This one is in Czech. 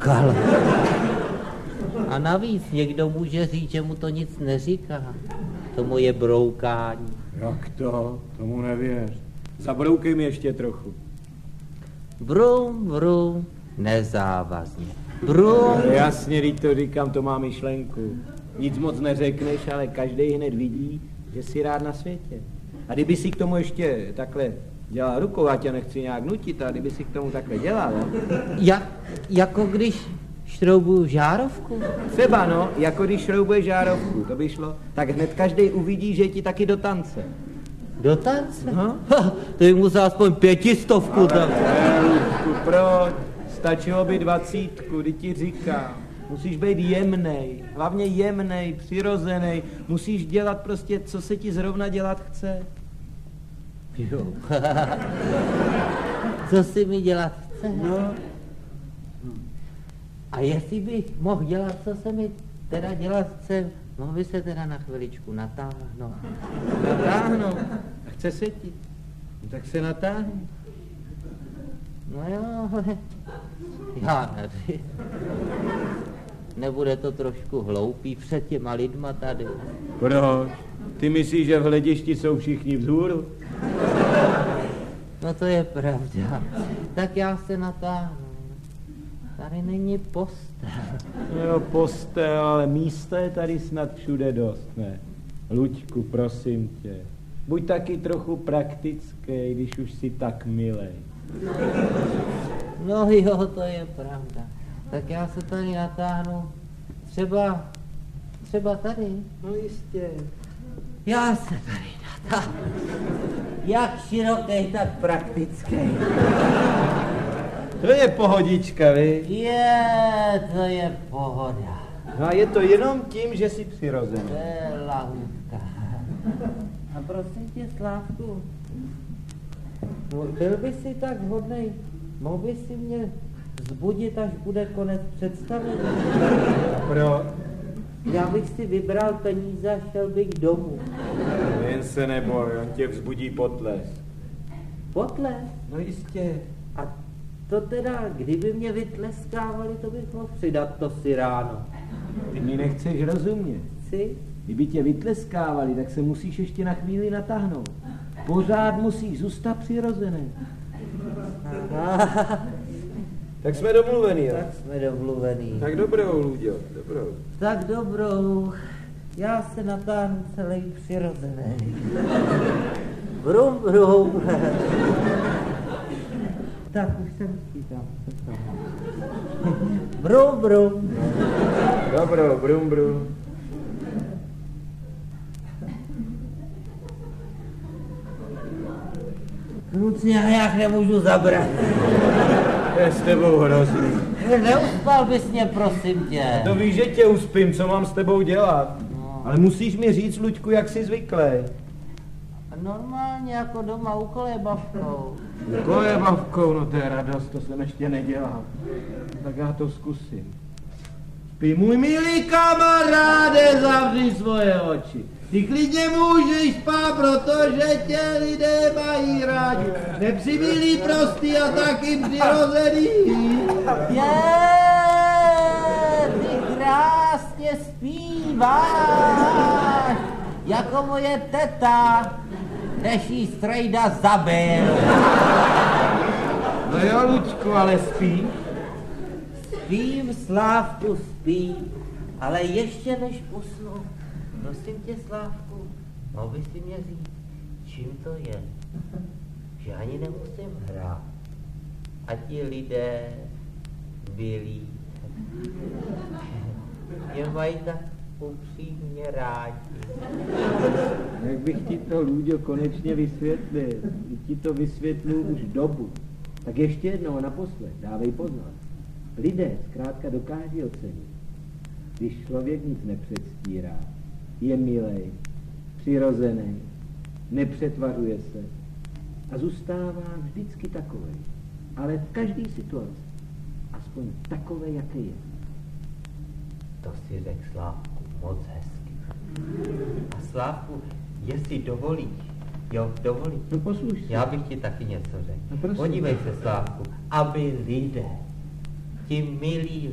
říkal. A navíc někdo může říct, že mu to nic neříká. To moje broukání. Jak to? Tomu nevěř. Zabroukej mi ještě trochu. Brum, brum, nezávazně. Brum. Jasně, když to říkám, to má myšlenku. Nic moc neřekneš, ale každý hned vidí, že jsi rád na světě. A kdyby si k tomu ještě takhle dělal rukou, já tě nechci nějak nutit, a kdyby si k tomu takhle dělal, Jako když šroubuju žárovku? Třeba no, jako když šroubuješ žárovku, to by šlo, tak hned každý uvidí, že ti taky do tance. Do tance? Ha, to jim musel aspoň 500. Luďku, proč? Stačilo by 20, kdy ti říkám. Musíš být jemnej, hlavně jemnej, přirozenej. Musíš dělat prostě, co se ti zrovna dělat chce. Jo. Co si mi dělat chce? No. A jestli bych mohl dělat, co se mi teda dělat chce, mohl by se teda na chviličku natáhnout. Natáhnout? A chce se ti? No, tak se natáhni. No jo, ale já nevím. Nebude to trošku hloupý před těma lidma tady? Proč? Ty myslíš, že v hledišti jsou všichni vzhůru? No to je pravda. Tak já se natáhnu. Tady není postel. Jo, postel, ale místa je tady snad všude dost, ne? Luďku, prosím tě, buď taky trochu praktický, když už jsi tak milej. No jo, to je pravda. Tak já se tady natáhnu. Třeba tady. No jistě. Já se tady natáhnu. Jak široký, tak praktický. To je pohodička, vy? To je pohoda. No a je to jenom tím, že jsi přirozený. To je lahůdka. A prosím tě, Slávku, byl by si tak hodnej, mohl by si mě vzbudit, až bude konec představení. Proč? Já bych si vybral peníze a šel bych domů. Jen se neboj, on tě vzbudí potles. Potles? No jistě. A to teda, kdyby mě vytleskávali, to bych mohl přidat to si ráno. Ty mi nechceš rozumět. Chci? Kdyby tě vytleskávali, tak se musíš ještě na chvíli natáhnout. Pořád musíš zůstat přirozený. Aha. Tak jsme domluvený, jo? Tak jsme domluvený. Tak dobrou, Luďo, dobrou. Tak dobrou. Já se natáhnu celý přirozený. Brum, brum. Tak už jsem chytám. Brum, brum. Dobrou, brum, brum. Kluci, já nějak nemůžu zabrat. To je s tebou hrozný. Neuspal bys mě, prosím tě. To víš, že tě uspím, co mám s tebou dělat. No. Ale musíš mi říct, Luďku, jak jsi zvyklý. Normálně jako doma u kolébavkou. Kolébavkou, no to je radost, to jsem ještě nedělal. Tak já to zkusím. Spí, můj milý kamaráde, zavři svoje oči. Ty klidně můžeš spát, protože tě lidé mají rádi. Nepřibilí prostý a taky přirozený. Ty krásně zpíváš, jako moje teta, než jí strejda zabil. No jo, Luďku, ale spíš? Spím, Slávku, spím, ale ještě než usnu, prosím tě, Slávku, mohl bys si mě říct, čím to je, že ani nemusím hrát a ti lidé byli, mě mají tak upřímně rádi. Jak bych ti to, Luďo, konečně vysvětlil, když ti to vysvětlil už dobu, tak ještě jednou naposled, dávej pozor. Lidé zkrátka dokáží ocenit, když člověk nic nepředstírá, je milej, přirozený, nepřetvařuje se a zůstává vždycky takovej, ale v každé situaci aspoň takovej, jaký je. To si řekl, Slávku, moc hezky. A Slávku, jestli dovolíš, dovolíš, No posluš se. já bych ti taky něco řekl. No prosím. Podívej se, Slávku, aby lidé, ti milí